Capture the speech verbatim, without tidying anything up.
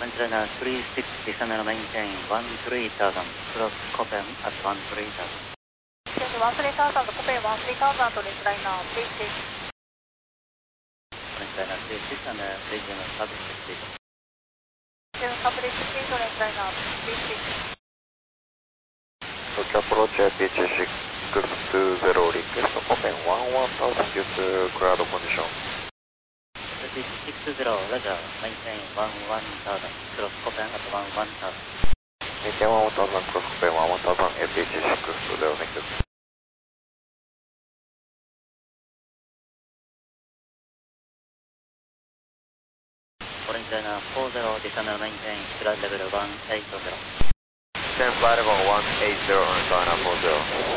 Orange Liner three six, descend and maintain one three thousand, cross Copen at one three thousand. Change one three thousand, Copen one three thousand, Orange Liner three six. Orange Liner three six and uh, region public speed. Region public speed, Orange Liner three six. Dutch approach at P H six two zero, request Copen one one thousand due to cloud condition. six two zero, Roger, maintain one one thousand, cross Copen at one one thousand. Maintain one one thousand, cross Copen one one thousand, P H six two zero, thank you. Orange Liner four zero, descend and maintain flight level one eight zero. Descend flight level one eight zero, Orange Liner four zero.